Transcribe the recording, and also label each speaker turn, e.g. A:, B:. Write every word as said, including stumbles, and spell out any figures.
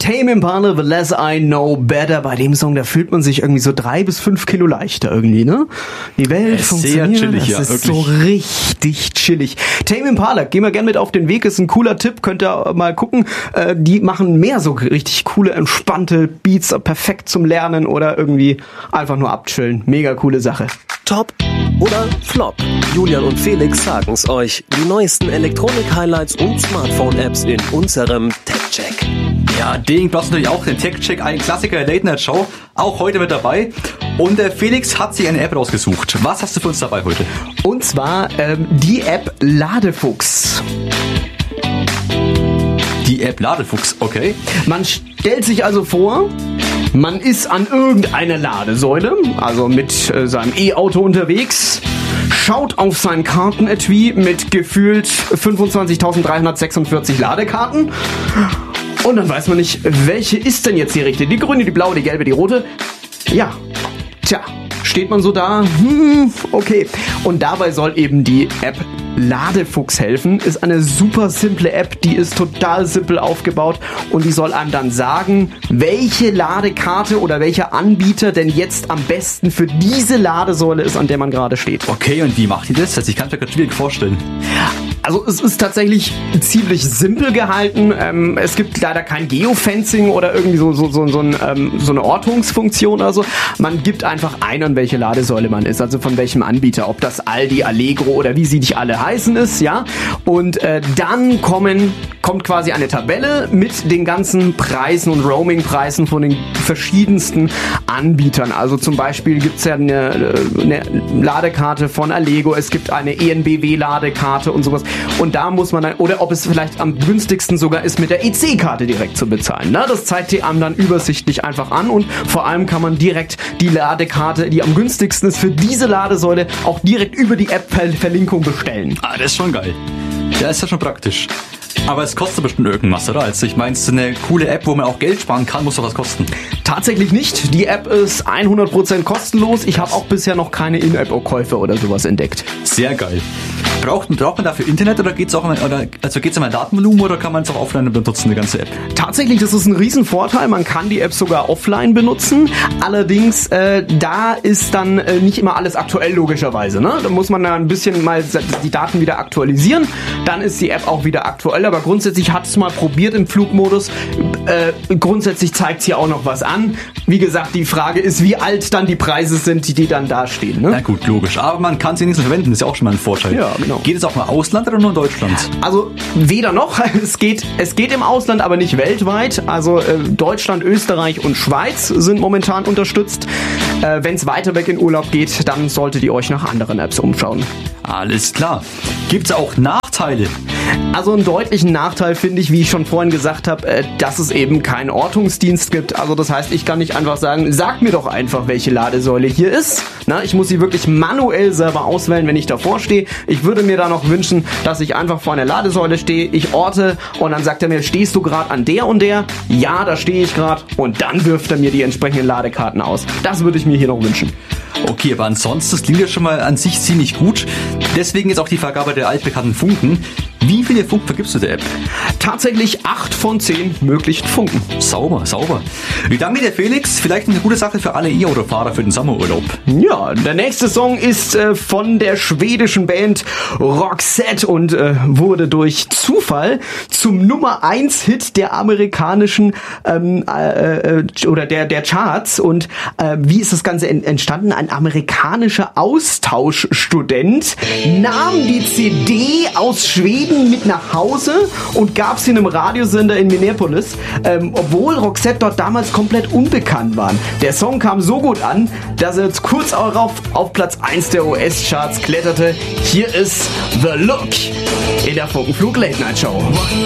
A: Tame Impala, The Less I Know Better. Bei dem Song, da fühlt man sich irgendwie so drei bis fünf Kilo leichter irgendwie, ne? Die Welt
B: ist
A: funktioniert.
B: Sehr chillig,
A: das
B: ja,
A: ist
B: wirklich.
A: so richtig chillig. Tame Impala, gehen wir gerne mit auf den Weg, ist ein cooler Tipp, könnt ihr mal gucken. Äh, die machen mehr so richtig coole, entspannte Beats, perfekt zum Lernen oder irgendwie einfach nur abchillen. Mega coole Sache.
C: Top oder Flop? Julian und Felix sagen's euch. Die neuesten Elektronik-Highlights und Smartphone-Apps in unserem Tech-Check.
B: Ja, den brauchst du natürlich auch, den Tech-Check, ein Klassiker der Late-Night-Show, auch heute mit dabei. Und der Felix hat sich eine App rausgesucht. Was hast du für uns dabei heute?
A: Und zwar ähm, die App Ladefuchs.
B: Die App Ladefuchs, okay.
A: Man stellt sich also vor, man ist an irgendeiner Ladesäule, also mit äh, seinem E-Auto unterwegs, schaut auf sein Kartenetui mit gefühlt fünfundzwanzigtausenddreihundertsechsundvierzig Ladekarten und dann weiß man nicht, welche ist denn jetzt die richtige? Die grüne, die blaue, die gelbe, die rote? Ja, tja, steht man so da, hm, okay. Und dabei soll eben die App Ladefuchs helfen. Ist eine super simple App, die ist total simpel aufgebaut und die soll einem dann sagen, welche Ladekarte oder welcher Anbieter denn jetzt am besten für diese Ladesäule ist, an der man gerade steht.
B: Okay, und wie macht die das? Also ich kann es mir gerade schwierig vorstellen.
A: Also es ist tatsächlich ziemlich simpel gehalten. Ähm, es gibt leider kein Geofencing oder irgendwie so, so, so, so, ein, ähm, so eine Ortungsfunktion oder so. Man gibt einfach ein, an welche Ladesäule man ist, also von welchem Anbieter, ob das Aldi, Allegro oder wie sie nicht alle heißen ist, ja. Und äh, dann kommen, kommt quasi eine Tabelle mit den ganzen Preisen und Roaming-Preisen von den verschiedensten Anbietern. Also zum Beispiel gibt's ja eine, eine Ladekarte von Allego, es gibt eine E N B W-Ladekarte und sowas. Und da muss man dann, oder ob es vielleicht am günstigsten sogar ist, mit der E C-Karte direkt zu bezahlen. Na, das zeigt die einem dann übersichtlich einfach an und vor allem kann man direkt die Ladekarte, die am günstigsten ist für diese Ladesäule, auch direkt über die App-Verlinkung bestellen.
B: Ah, das ist schon geil. Ja, ist ja schon praktisch. Aber es kostet bestimmt irgendwas, oder? Also ich meine, es ist eine coole App, wo man auch Geld sparen kann, muss doch was kosten.
A: Tatsächlich nicht. Die App ist hundert Prozent kostenlos. Ich habe auch bisher noch keine In-App-Käufe oder sowas entdeckt.
B: Sehr geil. Braucht, braucht man dafür Internet oder geht's auch, oder, also geht's um ein Datenvolumen oder kann man es auch offline benutzen, die ganze App?
A: Tatsächlich, das ist ein Riesenvorteil. Man kann die App sogar offline benutzen. Allerdings, äh, da ist dann äh, nicht immer alles aktuell, logischerweise. Ne? Da muss man dann ein bisschen mal die Daten wieder aktualisieren. Dann ist die App auch wieder aktuell. Aber grundsätzlich hat es mal probiert im Flugmodus. Äh, grundsätzlich zeigt es hier auch noch was an. Wie gesagt, die Frage ist, wie alt dann die Preise sind, die, die dann da stehen. Ne?
B: Na gut, logisch. Aber man kann sie nicht so verwenden. Das ist ja auch schon mal ein Vorteil.
A: Ja, genau.
B: Geht es auch mal Ausland oder nur in Deutschland?
A: Also weder noch. Es geht, es geht im Ausland, aber nicht weltweit. Also äh, Deutschland, Österreich und Schweiz sind momentan unterstützt. Äh, Wenn es weiter weg in Urlaub geht, dann solltet ihr euch nach anderen Apps umschauen.
B: Alles klar. Gibt es auch Nachteile?
A: Also einen deutlichen Nachteil finde ich, wie ich schon vorhin gesagt habe, äh, dass es eben keinen Ortungsdienst gibt. Also das heißt, ich kann nicht einfach sagen, sag mir doch einfach, welche Ladesäule hier ist. Na, ich muss sie wirklich manuell selber auswählen, wenn ich davor stehe. Ich würde mir da noch wünschen, dass ich einfach vor einer Ladesäule stehe, ich orte und dann sagt er mir, stehst du gerade an der und der? Ja, da stehe ich gerade. Und dann wirft er mir die entsprechenden Ladekarten aus. Das würde ich mir hier noch wünschen.
B: Okay, aber ansonsten, das klingt ja schon mal an sich ziemlich gut. Deswegen ist auch die Vergabe der altbekannten Funken. Wie viele Funken vergibst du der App?
A: Tatsächlich acht von zehn möglichen Funken.
B: Sauber, sauber. Wie danke dir, Felix. Vielleicht eine gute Sache für alle E-Auto-Fahrer für den Sommerurlaub.
A: Ja, der nächste Song ist äh, von der schwedischen Band Roxette und äh, wurde durch Zufall zum Nummer eins Hit der amerikanischen ähm, äh, äh, oder der der Charts. Und äh, wie ist das Ganze en- entstanden? Ein amerikanischer Austauschstudent nahm die C D aus Schweden mit nach Hause und gab sie einem Radiosender in Minneapolis, ähm, obwohl Roxette dort damals komplett unbekannt waren. Der Song kam so gut an, dass er jetzt kurz darauf auf Platz eins der U S-Charts kletterte. Hier ist The Look in der Funkenflug Late Night Show.